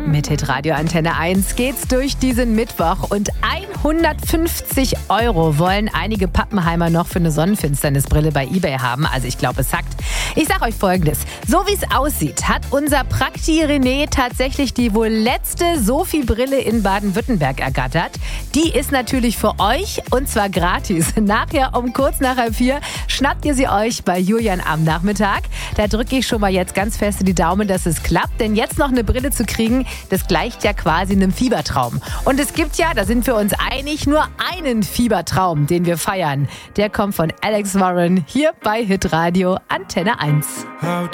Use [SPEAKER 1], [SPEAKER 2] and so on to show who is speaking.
[SPEAKER 1] Mit Hitradio Antenne 1 geht's durch diesen Mittwoch und 150 € wollen einige Pappenheimer noch für eine Sonnenfinsternisbrille bei eBay haben. Also ich glaube, es sackt. Ich sag euch Folgendes. So wie es aussieht, hat unser Prakti René tatsächlich die wohl letzte Sophie-Brille in Baden-Württemberg ergattert. Die ist natürlich für euch und zwar gratis. Nachher um kurz nach 3:30 schnappt ihr sie euch bei Julian am Nachmittag. Da drücke ich schon mal jetzt ganz fest die Daumen, dass es klappt. Denn jetzt noch eine Brille zu kriegen, das gleicht ja quasi einem Fiebertraum. Und es gibt ja, da sind wir uns einig, nur einen Fiebertraum, den wir feiern. Der kommt von Alex Warren hier bei Hitradio Antenne 1.